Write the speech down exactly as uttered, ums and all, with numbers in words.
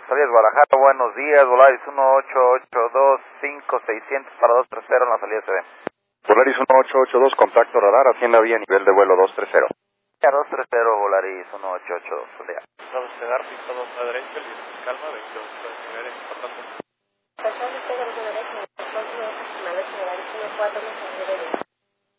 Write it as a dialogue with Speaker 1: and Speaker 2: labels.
Speaker 1: Salida Guadalajara, buenos días, Volaris uno ocho ocho dos cinco seiscientos para dos tres cero en la salida C D.
Speaker 2: Volaris uno ocho ocho dos, contacto radar, hacienda vía nivel de vuelo dos tres cero.
Speaker 1: A dos tres cero, Volaris uno ocho ocho dos, salida.
Speaker 3: Vamos a despegar, pista dos a la derecha, el viento calma, veintidós para nivel importante.